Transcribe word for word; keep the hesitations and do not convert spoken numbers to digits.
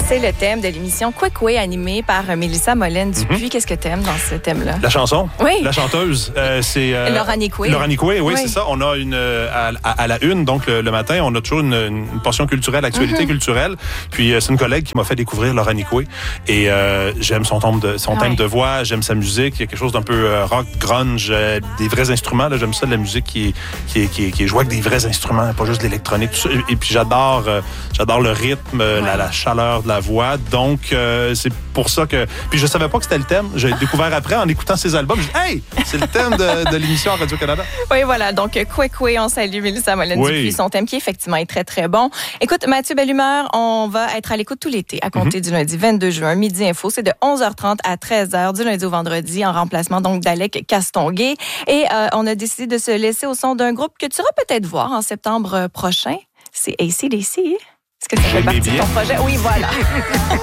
C'est le thème de l'émission Quick Way animée par Mélissa Molène-Dupuis. Mm-hmm. Qu'est-ce que t'aimes dans ce thème-là? La chanson. Oui. La chanteuse. Euh, c'est euh, Laura Nicoué. Laura Nicoué, oui, oui, c'est ça. On a une à, à, à la une, donc le, le matin, on a toujours une, une portion culturelle, actualité mm-hmm. culturelle. Puis euh, c'est une collègue qui m'a fait découvrir Laura Nicoué. Et euh, j'aime son thème de son thème ouais. de voix, j'aime sa musique. Il y a quelque chose d'un peu euh, rock, grunge, euh, des vrais instruments. Là, j'aime ça, de la musique qui est, qui est, qui est, qui est jouée avec des vrais instruments, pas juste de l'électronique. Tout ça. Et, et puis j'adore, euh, j'adore le rythme, ouais. la, la chaleur de la voix. Donc euh, c'est pour ça que. Puis je savais pas que c'était le thème. J'ai découvert après en écoutant ses albums. Je dis, hey, c'est le thème de, de l'émission à Radio-Canada. Oui, voilà. Donc Quick Way, on salue Mélissa Molène-Dupuis. Oui. Son thème qui effectivement est très très bon. Écoute, Mathieu Bellumeur, on va être à l'écoute tout l'été à compter mm-hmm. du lundi vingt-deux juin, midi info. C'est de onze heures trente à treize heures du lundi au vendredi en remplacement donc d'Alec Castonguay. Et euh, on a décidé de se laisser au son d'un groupe que tu iras peut-être voir en septembre prochain. C'est A C D C. Est-ce que ça fait partie de ton projet? Oui, voilà.